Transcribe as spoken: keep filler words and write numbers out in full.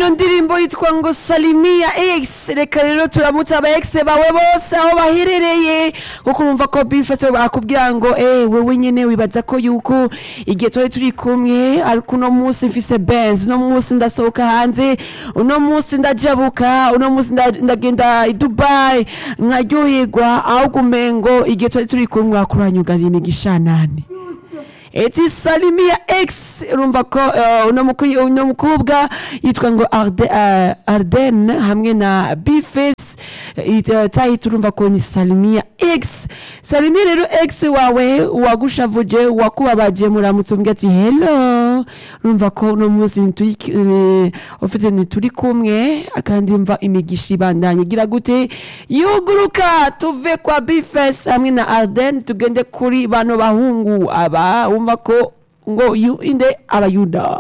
ino ndirimbo yitwa ngo Salimia X. Reka rero turamutse aba ex bawe bose aho baherereye kuko urumva ko bifate bakubwira ngo eh wewe nyene wibaza ko yuko igihe twari turi kumwe ariko uno munsi mfise Benz, uno munsi ndasohoka hanze, uno munsi ndajabuka, uno munsi ndagenda i Dubai nkaryoherwa, ahubwo umengo igihe twari turi kumwe akuranyugarira imigishanane. Eti Salimia X urumva ko uh, uno mukobwa yitwa ngo Arden uh, hamwe na B-Face uh, tayi urumva ko ni Salimia X. Salimia rero X wawe wagushavuje wakubabaje muramutse umbwe ati hello, urumva ko uno munsi turi uh, ufite ni turi kumwe akandi mva imigisha ibandanye gira gute yuguruka tuve kwa B-Face hamwe na Arden tugende kuri bano bahungu aba umva ko ngo you inde abayuda.